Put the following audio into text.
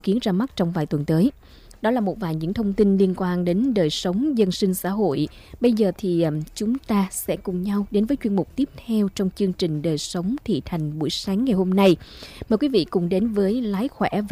kiến ra mắt trong vài tuần tới. Đó là một vài những thông tin liên quan đến đời sống dân sinh xã hội. Bây giờ thì chúng ta sẽ cùng nhau đến với chuyên mục tiếp theo trong chương trình Đời sống thị thành buổi sáng ngày hôm nay. Mời quý vị cùng đến với Lái khỏe